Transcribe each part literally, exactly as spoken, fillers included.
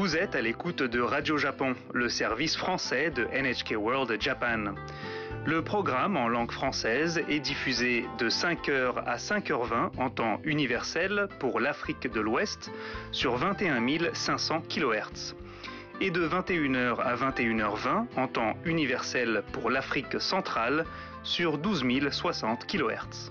Vous êtes à l'écoute de Radio Japon, le service français de N H K World Japan. Le programme en langue française est diffusé de cinq heures à cinq heures vingt en temps universel pour l'Afrique de l'Ouest sur vingt et un mille cinq cents kilohertz et de vingt et une heures à vingt et une heures vingt en temps universel pour l'Afrique centrale sur douze mille soixante kilohertz.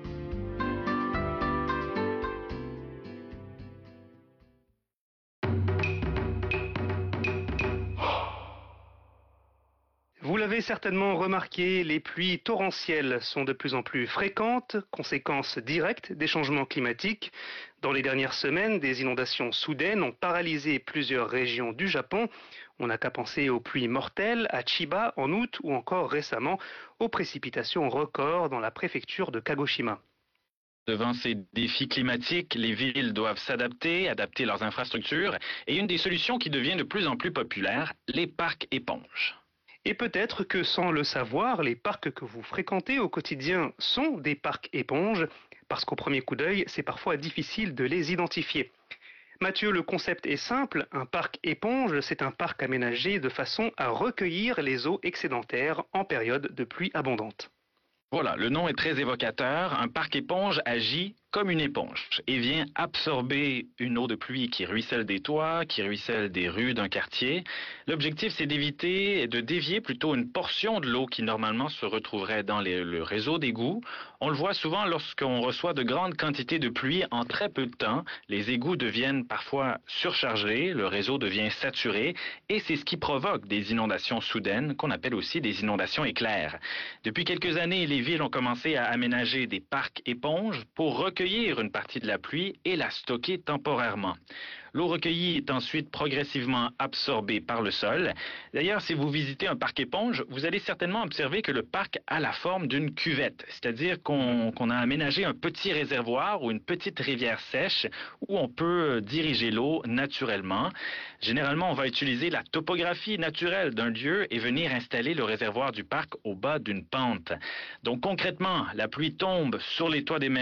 Vous l'avez certainement remarqué, les pluies torrentielles sont de plus en plus fréquentes, conséquence directe des changements climatiques. Dans les dernières semaines, des inondations soudaines ont paralysé plusieurs régions du Japon. On n'a qu'à penser aux pluies mortelles à Chiba en août ou encore récemment aux précipitations records dans la préfecture de Kagoshima. Devant ces défis climatiques, les villes doivent s'adapter, adapter leurs infrastructures et une des solutions qui devient de plus en plus populaire, les parcs éponges. Et peut-être que sans le savoir, les parcs que vous fréquentez au quotidien sont des parcs éponges, parce qu'au premier coup d'œil, c'est parfois difficile de les identifier. Mathieu, le concept est simple, un parc éponge, c'est un parc aménagé de façon à recueillir les eaux excédentaires en période de pluie abondante. Voilà, le nom est très évocateur. Un parc éponge agit comme une éponge et vient absorber une eau de pluie qui ruisselle des toits, qui ruisselle des rues d'un quartier. L'objectif, c'est d'éviter et de dévier plutôt une portion de l'eau qui normalement se retrouverait dans les, le réseau d'égouts. On le voit souvent lorsqu'on reçoit de grandes quantités de pluie en très peu de temps. Les égouts deviennent parfois surchargés, le réseau devient saturé et c'est ce qui provoque des inondations soudaines qu'on appelle aussi des inondations éclairs. Depuis quelques années, les villes ont commencé à aménager des parcs éponges pour recueillir une partie de la pluie et la stocker temporairement. L'eau recueillie est ensuite progressivement absorbée par le sol. D'ailleurs, si vous visitez un parc éponge, vous allez certainement observer que le parc a la forme d'une cuvette, c'est-à-dire qu'on qu'on a aménagé un petit réservoir ou une petite rivière sèche où on peut diriger l'eau naturellement. Généralement, on va utiliser la topographie naturelle d'un lieu et venir installer le réservoir du parc au bas d'une pente. Donc concrètement, la pluie tombe sur les toits des maisons